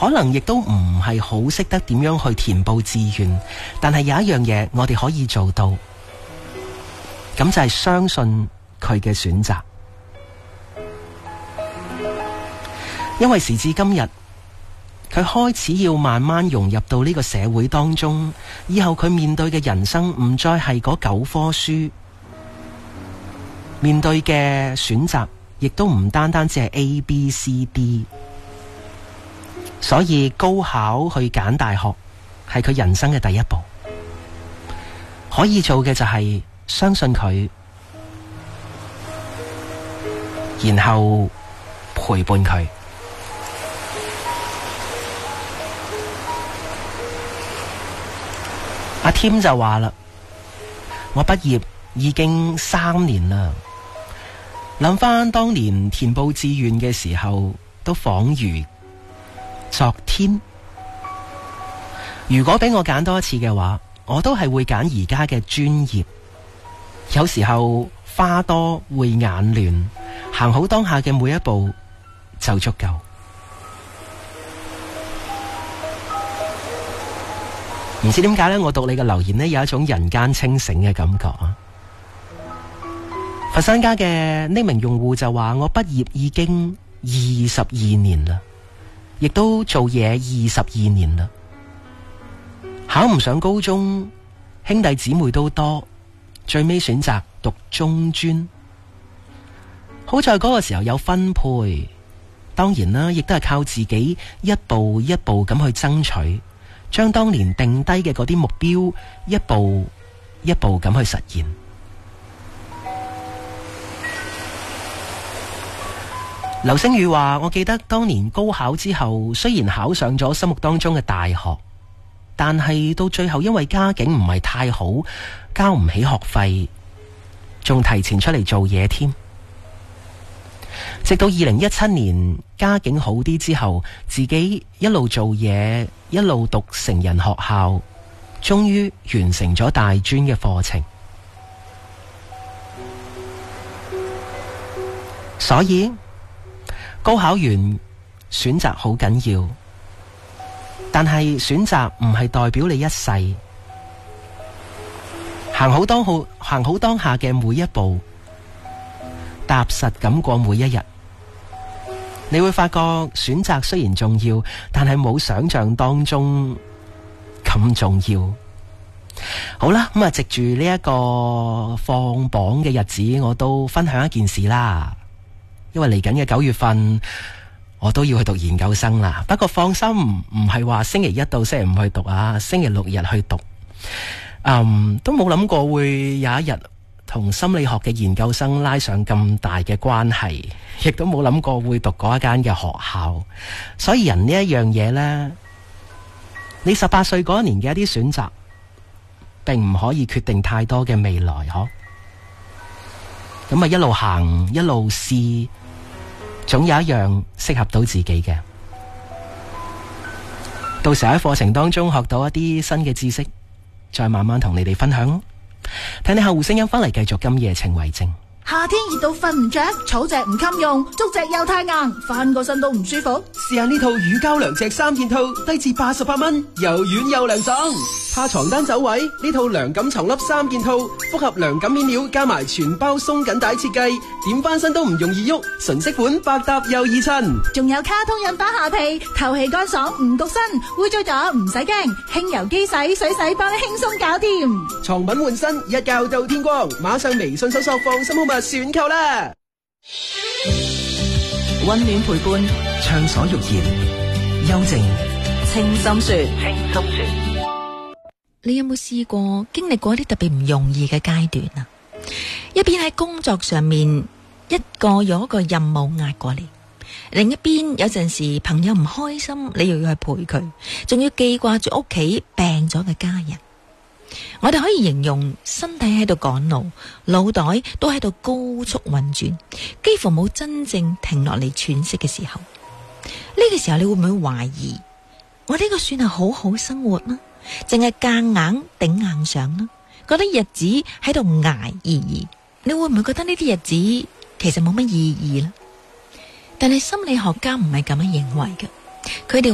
可能亦都唔係好識得點樣去填報志願，但係有一樣嘢我哋可以做到，咁就係相信佢嘅選擇。因為時至今日，佢開始要慢慢融入到呢個社會當中，以後佢面對嘅人生唔再係嗰9科書，面對嘅選擇亦都唔單單只係 A、B、C、D， 所以高考去揀大學係佢人生嘅第一步。可以做嘅就係相信佢，然後陪伴佢。阿添就話啦，我畢業已經3年啦，諗翻當年填報志願嘅時候，都恍如昨天。如果俾我揀多一次嘅話，我都係會揀而家嘅專業。有時候花多會眼亂，行好當下嘅每一步就足夠。唔知點解呢，我讀你嘅留言呢，有一種人間清醒嘅感覺啊！佛山家嘅匿名用戶就話，我畢業已經22年啦，亦都做嘢22年啦。考唔上高中，兄弟姊妹都多，最尾選擇讀中專。好在嗰個時候有分配，當然啦，亦都係靠自己一步一步咁去爭取，將當年定低嘅嗰啲目標一步一步咁去實現。劉星宇話，我記得當年高考之後，雖然考上咗心目當中嘅大學，但係到最後因為家境唔係太好，交唔起學費，仲提前出嚟做嘢添。直到2017年家境好啲之後，自己一路做嘢，一路讀成人學校，終於完成咗大專嘅課程。所以高考完選擇好緊要，但係選擇唔係代表你一世。行好當下嘅每一步，踏實咁過每一日，你會發覺選擇雖然重要，但係冇想象當中咁重要。好啦，咁藉住呢一個放榜嘅日子，我都分享一件事啦。因為嚟緊嘅9月份，我都要去讀研究生啦。不過放心，唔係話星期一到星期五去讀啊，星期6日去讀。都冇諗過會有一日同心理學嘅研究生拉上咁大嘅關係，亦都冇諗過會讀嗰一間嘅學校。所以人呢一樣嘢呢，你18歲嗰一年嘅一啲選擇，並唔可以決定太多嘅未來，嗬。咁啊，一路行，一路試，總有一樣適合到自己嘅。到時喺課程當中學到一啲新嘅知識，再慢慢同你哋分享咯。睇你客戶聲音翻嚟，繼續今夜情為證。 夏天熱到瞓唔着，草席唔襟用，竹席又太硬，翻個身都唔舒服。 試下呢套乳膠涼席3件套，低至88蚊，又軟又涼爽。怕床單走位，呢套涼感床笠3件套，複合涼感面料加埋全包鬆緊帶設計，點翻身都唔容易喐，純色款，百搭又易襯。 仲有卡通印花下被，透氣乾爽唔焗身，污糟咗唔使驚，輕油機洗水洗幫你輕鬆搞掂。 床品換新，一覺到天光，馬上微信搜索放心好物選購啦。 溫暖陪伴，暢所欲言，幽靜清心說， 你有冇試過經歷過一啲特別唔容易嘅階段啊？一邊喺工作上面，一個又一個任務壓過嚟，另一邊有陣時朋友唔開心，你又要去陪佢，仲要記掛住屋企病咗嘅家人。我哋可以形容身體喺度趕路，腦袋都喺度高速運轉，幾乎冇真正停落嚟喘息嘅時候。呢個時候你會唔會懷疑我呢個算係好好生活嗎？淨係夾硬頂硬上啦，覺得日子喺度捱而已。你會唔會覺得呢啲日子其實冇乜意義啦？但係心理學家唔係咁樣認為嘅，佢哋